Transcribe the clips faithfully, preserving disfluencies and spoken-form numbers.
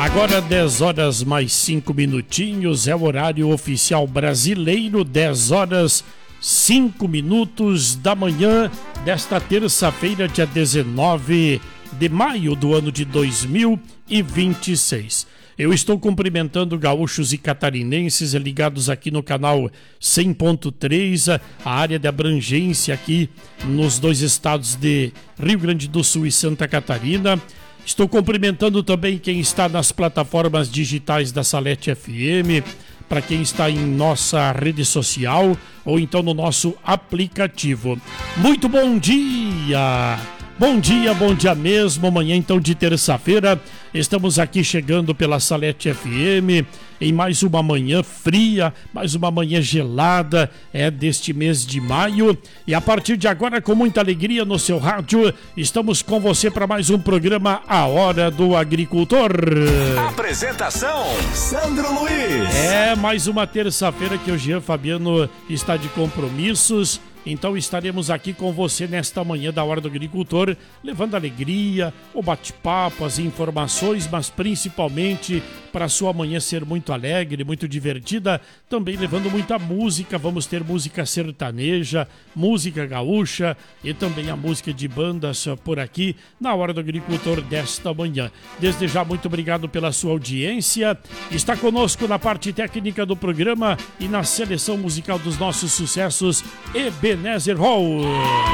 Agora dez horas mais cinco minutinhos, é o horário oficial brasileiro, dez horas cinco minutos da manhã desta terça-feira, dia dezenove de maio do ano de dois mil e vinte e seis. Eu estou cumprimentando gaúchos e catarinenses ligados aqui no canal cem ponto três, a área de abrangência aqui nos dois estados de Rio Grande do Sul e Santa Catarina. Estou cumprimentando também quem está nas plataformas digitais da Salete F M, para quem está em nossa rede social ou então no nosso aplicativo. Muito bom dia! Bom dia, bom dia mesmo, manhã então de terça-feira, estamos aqui chegando pela Salete F M em mais uma manhã fria, mais uma manhã gelada, é deste mês de maio, e a partir de agora, com muita alegria no seu rádio, estamos com você para mais um programa A Hora do Agricultor. Apresentação, Sandro Luiz. É, mais uma terça-feira que o Jean Fabiano está de compromissos. Então estaremos aqui com você nesta manhã da Hora do Agricultor, levando alegria, o bate-papo, as informações, mas principalmente para a sua manhã ser muito alegre, muito divertida, também levando muita música. Vamos ter música sertaneja, música gaúcha e também a música de bandas por aqui na Hora do Agricultor desta manhã. Desde já, muito obrigado pela sua audiência. Está conosco na parte técnica do programa e na seleção musical dos nossos sucessos, Ebenezer Hall.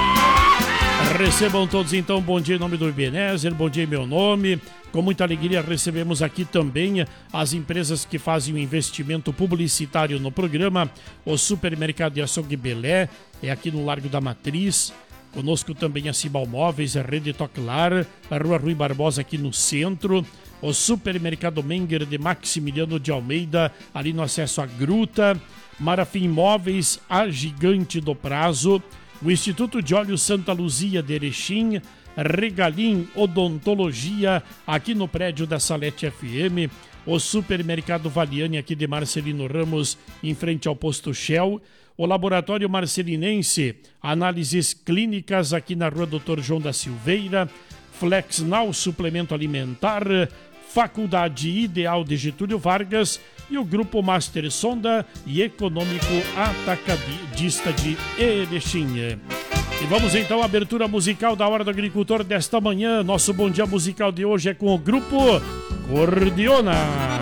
Recebam todos então, bom dia em nome do Ebenezer, bom dia em meu nome. Com muita alegria recebemos aqui também as empresas que fazem o investimento publicitário no programa. O Supermercado de Açougue Belé é aqui no Largo da Matriz. Conosco também a Cibal Móveis, a Rede Toclar, a Rua Rui Barbosa aqui no centro. O Supermercado Menger de Maximiliano de Almeida, ali no acesso à Gruta. Marafim Móveis, a Gigante do Prazo. O Instituto de Olhos Santa Luzia de Erechim. Regalim Odontologia, aqui no prédio da Salete F M. O Supermercado Valiani, aqui de Marcelino Ramos, em frente ao posto Shell. O Laboratório Marcelinense, análises clínicas, aqui na rua doutor João da Silveira. Flexnal Suplemento Alimentar, Faculdade Ideal de Getúlio Vargas e o Grupo Master Sonda e Econômico Atacadista de Erechim. E vamos então à abertura musical da Hora do Agricultor desta manhã. Nosso bom dia musical de hoje é com o Grupo Cordiona.